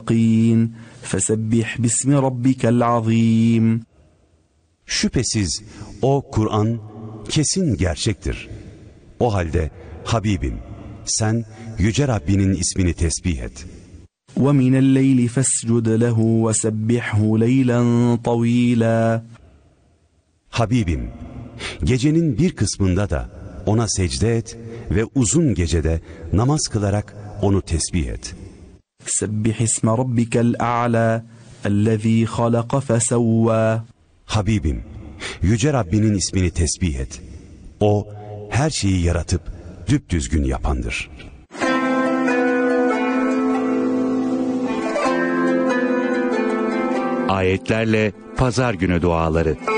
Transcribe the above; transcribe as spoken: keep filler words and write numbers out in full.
المتقين فسبح باسم ربك العظيم. Şüphesiz o Kur'an kesin gerçektir. O halde Habibim, sen Yüce Rabbinin ismini tesbih et. وَمِنَ اللَّيْلِ فَاسْجُدْ لَهُ وَسَبِّحْهُ لَيْلًا طَوِيلًا. Habibim, gecenin bir kısmında da ona secde et ve uzun gecede namaz kılarak onu tesbih et. سَبِّحِ اسْمَ رَبِّكَ الْأَعْلَى الَّذ۪ي خَلَقَ فَسَوَّى. Habibim, Yüce Rabbinin ismini tesbih et. O, her şeyi yaratıp düpdüzgün yapandır. Ayetlerle Pazar Günü Duaları.